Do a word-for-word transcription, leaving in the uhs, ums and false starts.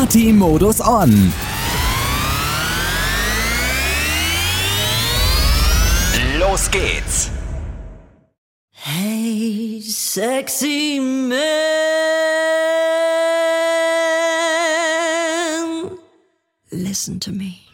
Party-Modus on. Los geht's. Hey, sexy man, listen to me.